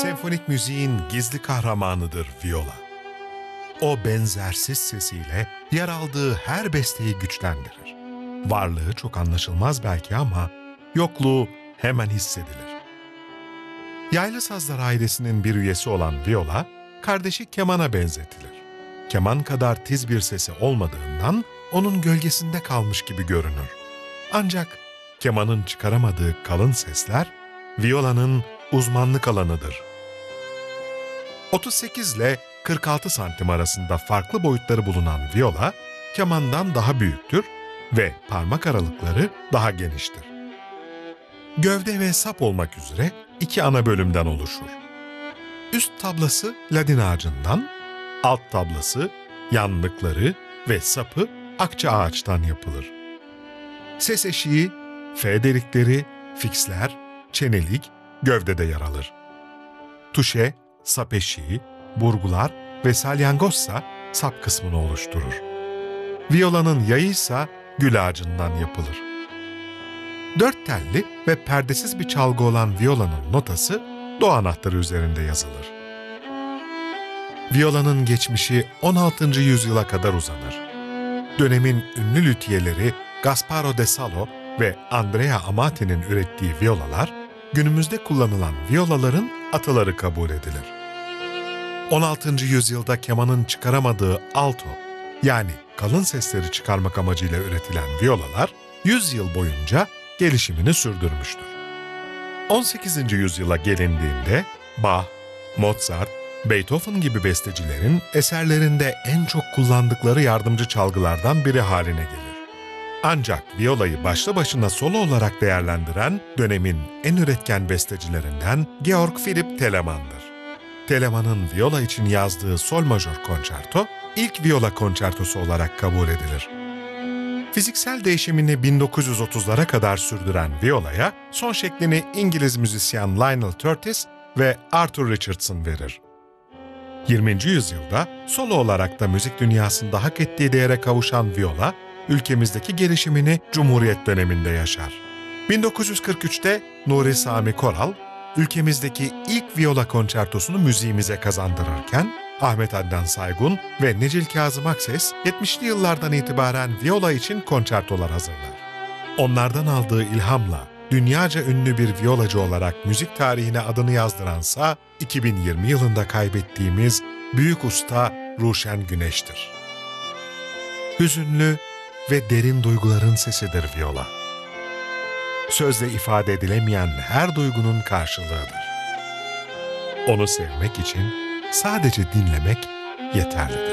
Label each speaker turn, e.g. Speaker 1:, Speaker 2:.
Speaker 1: Senfonik müziğin gizli kahramanıdır viola. O benzersiz sesiyle yer aldığı her besteyi güçlendirir. Varlığı çok anlaşılmaz belki ama yokluğu hemen hissedilir. Yaylı sazlar ailesinin bir üyesi olan viola, kardeşi kemana benzetilir. Keman kadar tiz bir sesi olmadığından onun gölgesinde kalmış gibi görünür. Ancak kemanın çıkaramadığı kalın sesler, violanın uzmanlık alanıdır. 38 ile 46 santim arasında farklı boyutları bulunan viola, kemandan daha büyüktür ve parmak aralıkları daha geniştir. Gövde ve sap olmak üzere iki ana bölümden oluşur. Üst tablası ladin ağacından, alt tablası, yanlıkları ve sapı akça ağaçtan yapılır. Ses eşiği, F delikleri, fiksler, çenelik, gövdede yer alır. Tuşe, sap eşiği, burgular ve salyangozsa sap kısmını oluşturur. Violanın yayı ise gül ağacından yapılır. Dört telli ve perdesiz bir çalgı olan violanın notası do anahtarı üzerinde yazılır. Violanın geçmişi 16. yüzyıla kadar uzanır. Dönemin ünlü lüthiyeleri Gasparo de Salo ve Andrea Amati'nin ürettiği violalar, günümüzde kullanılan violaların ataları kabul edilir. 16. yüzyılda kemanın çıkaramadığı alto, yani kalın sesleri çıkarmak amacıyla üretilen violalar, 100 yıl boyunca gelişimini sürdürmüştür. 18. yüzyıla gelindiğinde Bach, Mozart, Beethoven gibi bestecilerin eserlerinde en çok kullandıkları yardımcı çalgılardan biri haline gelir. Ancak violayı başlı başına solo olarak değerlendiren dönemin en üretken bestecilerinden Georg Philipp Telemann'dır. Telemann'ın viola için yazdığı sol majör konçerto, ilk viola konçertosu olarak kabul edilir. Fiziksel değişimini 1930'lara kadar sürdüren violaya son şeklini İngiliz müzisyen Lionel Curtis ve Arthur Richardson verir. 20. yüzyılda solo olarak da müzik dünyasında hak ettiği değere kavuşan viola, ülkemizdeki gelişimini Cumhuriyet döneminde yaşar. 1943'te Nuri Sami Koral, ülkemizdeki ilk viola konçertosunu müziğimize kazandırırken, Ahmet Adnan Saygun ve Necil Kazım Akses 70'li yıllardan itibaren viola için konçertolar hazırlar. Onlardan aldığı ilhamla dünyaca ünlü bir violacı olarak müzik tarihine adını yazdıransa 2020 yılında kaybettiğimiz büyük usta Ruşen Güneş'tir. Hüzünlü ve derin duyguların sesidir viola. Sözle ifade edilemeyen her duygunun karşılığıdır. Onu sevmek için sadece dinlemek yeterlidir.